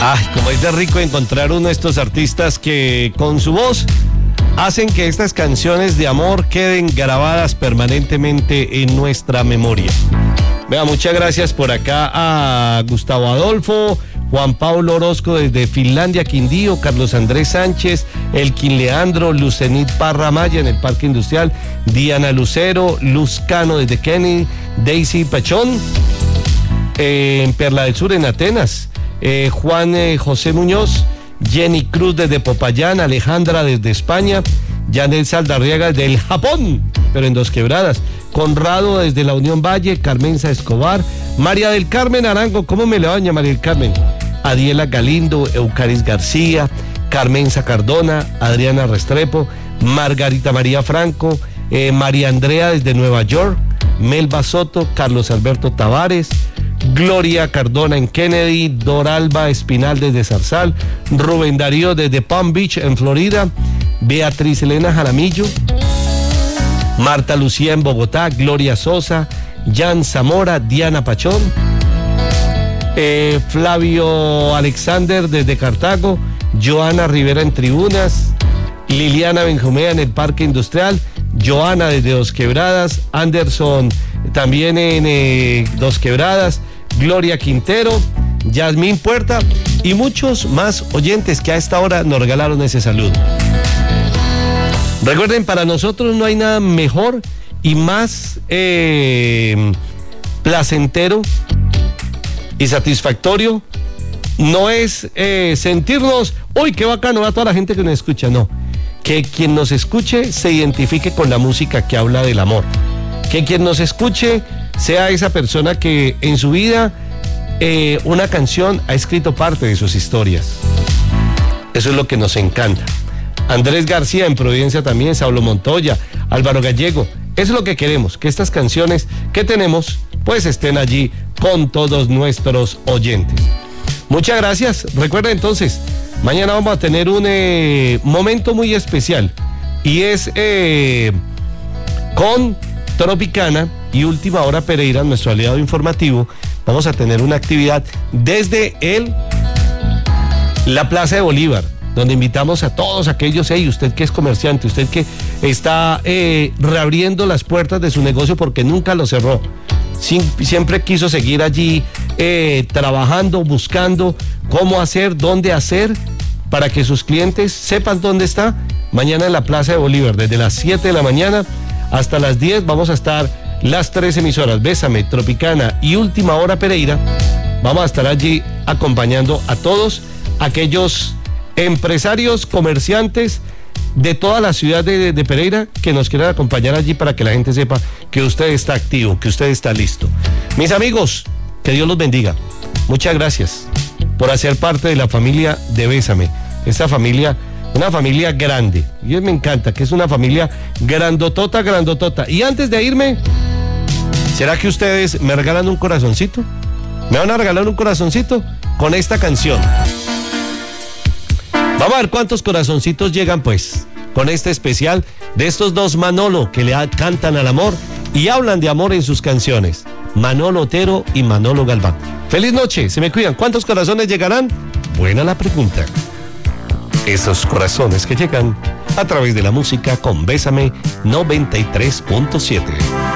Ay, como es de rico encontrar uno de estos artistas que con su voz hacen que estas canciones de amor queden grabadas permanentemente en nuestra memoria. Vea, muchas gracias por acá a Gustavo Adolfo, Juan Pablo Orozco desde Finlandia, Quindío, Carlos Andrés Sánchez, Elkin Leandro, Lucenit Parra Maya en el Parque Industrial, Diana Lucero, Luz Cano desde Kennedy, Daisy Pachón, en Perla del Sur en Atenas, Juan José Muñoz, Jenny Cruz desde Popayán, Alejandra desde España, Janet Saldarriaga del Japón, pero en Dos Quebradas, Conrado desde la Unión Valle, Carmenza Escobar, María del Carmen Arango, ¿cómo me le va, doña María del Carmen? Adiela Galindo, Eucaris García, Carmenza Cardona, Adriana Restrepo, Margarita María Franco, María Andrea desde Nueva York, Melba Soto, Carlos Alberto Tavares, Gloria Cardona en Kennedy, Doralba Espinal desde Zarzal, Rubén Darío desde Palm Beach en Florida, Beatriz Elena Jaramillo, Marta Lucía en Bogotá, Gloria Sosa, Jan Zamora, Diana Pachón, Flavio Alexander desde Cartago, Joana Rivera en Tribunas, Liliana Benjumea en el Parque Industrial, Joana desde Dos Quebradas, Anderson también en Dos Quebradas, Gloria Quintero, Yasmín Puerta y muchos más oyentes que a esta hora nos regalaron ese saludo. Recuerden, para nosotros no hay nada mejor y más placentero y satisfactorio. No es sentirnos, uy, qué bacano a toda la gente que nos escucha, no. Que quien nos escuche se identifique con la música que habla del amor. Que quien nos escuche sea esa persona que en su vida una canción ha escrito parte de sus historias. Eso es lo que nos encanta. Andrés García en Providencia también, Saulo Montoya, Álvaro Gallego. Eso es lo que queremos, que estas canciones que tenemos pues estén allí con todos nuestros oyentes. Muchas gracias. Recuerda entonces, mañana vamos a tener un momento muy especial y es con Tropicana y Última Hora Pereira, nuestro aliado informativo. Vamos a tener una actividad desde la Plaza de Bolívar, donde invitamos a todos aquellos, usted que es comerciante, usted que está reabriendo las puertas de su negocio porque nunca lo cerró, siempre quiso seguir allí trabajando, buscando cómo hacer, dónde hacer, para que sus clientes sepan dónde está. Mañana en la Plaza de Bolívar, desde las 7 de la mañana hasta las 10, vamos a estar las 3 emisoras, Bésame, Tropicana y Última Hora Pereira. Vamos a estar allí acompañando a todos aquellos empresarios, comerciantes de toda la ciudad de Pereira que nos quieran acompañar allí para que la gente sepa que usted está activo, que usted está listo. Mis amigos, que Dios los bendiga. Muchas gracias por hacer parte de la familia de Bésame. Esta familia, una familia grande. Y me encanta que es una familia grandotota, grandotota. Y antes de irme, ¿será que ustedes me regalan un corazoncito? ¿Me van a regalar un corazoncito con esta canción? Vamos a ver cuántos corazoncitos llegan pues con este especial de estos dos Manolo que le cantan al amor y hablan de amor en sus canciones. Manolo Otero y Manolo Galván. Feliz noche, se me cuidan. ¿Cuántos corazones llegarán? Buena la pregunta. Esos corazones que llegan a través de la música con Bésame 93.7.